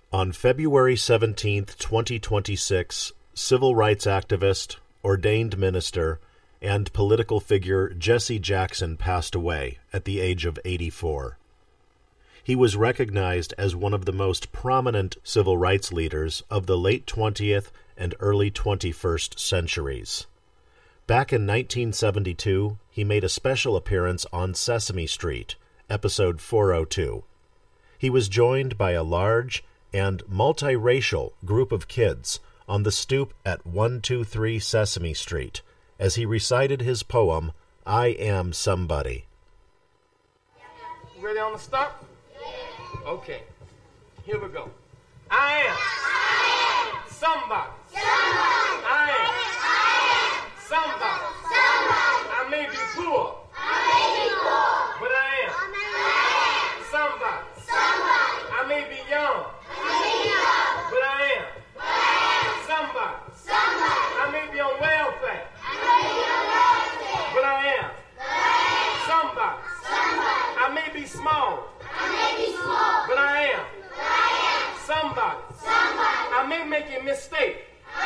On February 17, 2026, civil rights activist, ordained minister, and political figure Jesse Jackson passed away at the age of 84. He was recognized as one of the most prominent civil rights leaders of the late 20th and early 21st centuries. Back in 1972, he made a special appearance on Sesame Street, episode 402. He was joined by a large and multiracial group of kids on the stoop at 123 Sesame Street as he recited his poem, I Am Somebody. Ready on the stop? Okay, here we go. I am somebody. I am somebody. I may be poor, but I am somebody. I may be young, but I am somebody. I may be on welfare, but I am somebody. I may be small, but I am somebody. I may make a mistake,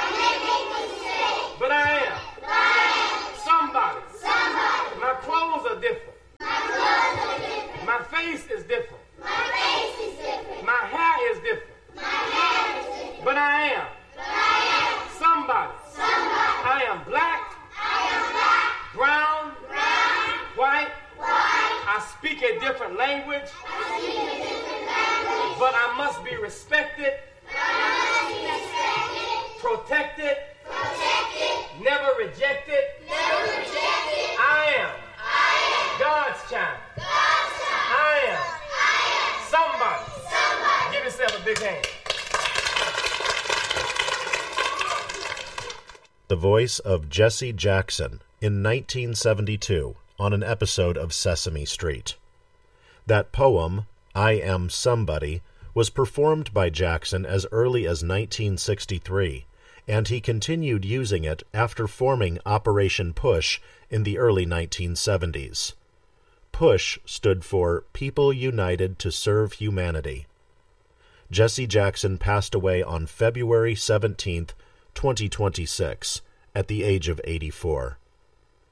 but I am somebody. My clothes are different. My face is different. My hair is different. But I am somebody. I am black, brown, white. I speak a different language, but I must be respected, protected, never rejected. I am God's child. I am somebody. Give yourself a big hand. The voice of Jesse Jackson in 1972 on an episode of Sesame Street. That poem, I Am Somebody, was performed by Jackson as early as 1963, and he continued using it after forming Operation Push in the early 1970s. PUSH stood for People United to Serve Humanity. Jesse Jackson passed away on February 17, 2026, at the age of 84.